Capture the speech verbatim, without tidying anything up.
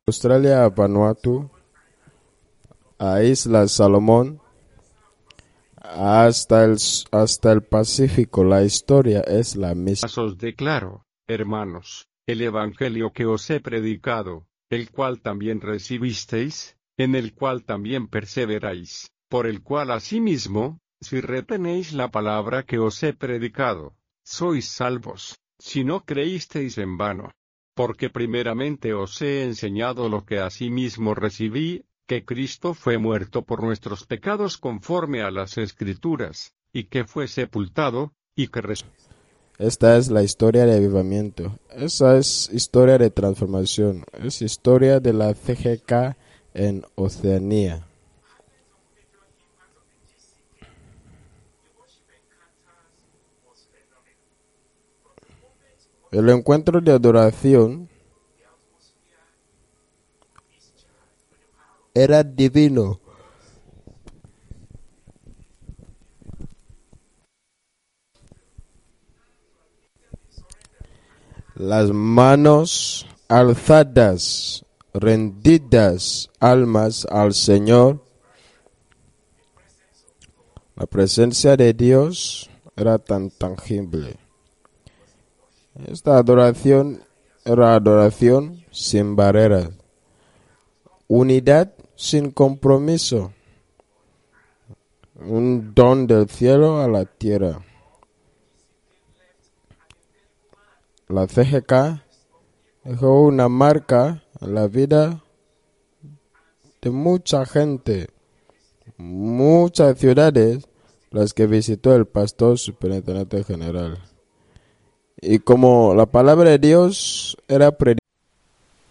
Australia a Vanuatu, a Islas Salomón, hasta el, hasta el Pacífico, la historia es la misma. Os declaro, hermanos, el evangelio que os he predicado, el cual también recibisteis, en el cual también perseveráis, por el cual asimismo, si retenéis la palabra que os he predicado, sois salvos, si no creísteis en vano. Porque primeramente os he enseñado lo que asimismo recibí, que Cristo fue muerto por nuestros pecados conforme a las Escrituras, y que fue sepultado, y que resucitó. Esta es la historia de avivamiento. Esa es historia de transformación. Es historia de la C G K en Oceanía. El encuentro de adoración era divino. Las manos alzadas, rendidas almas al Señor. La presencia de Dios era tan tangible. Esta adoración era adoración sin barreras. Unidad sin compromiso. Un don del cielo a la tierra. La C G K dejó una marca en la vida de mucha gente, muchas ciudades, las que visitó el pastor superintendente general. Y como la palabra de Dios era predicada,